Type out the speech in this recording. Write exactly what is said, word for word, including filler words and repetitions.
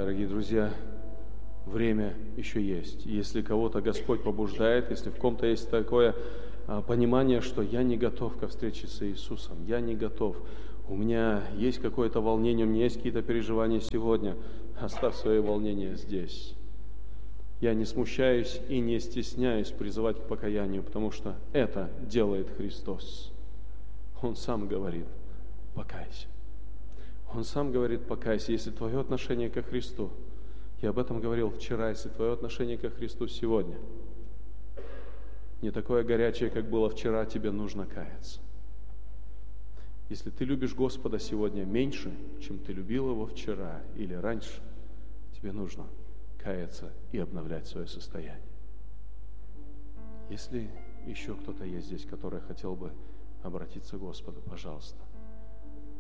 Дорогие друзья, время еще есть. Если кого-то Господь побуждает, если в ком-то есть такое а, понимание, что я не готов ко встрече с Иисусом, я не готов, у меня есть какое-то волнение, у меня есть какие-то переживания сегодня, оставь свои волнения здесь. Я не смущаюсь и не стесняюсь призывать к покаянию, потому что это делает Христос. Он сам говорит: покайся. Он сам говорит: покайся, если твое отношение ко Христу, я об этом говорил вчера, если твое отношение ко Христу сегодня не такое горячее, как было вчера, тебе нужно каяться. Если ты любишь Господа сегодня меньше, чем ты любил Его вчера или раньше, тебе нужно каяться и обновлять свое состояние. Если еще кто-то есть здесь, который хотел бы обратиться к Господу, пожалуйста,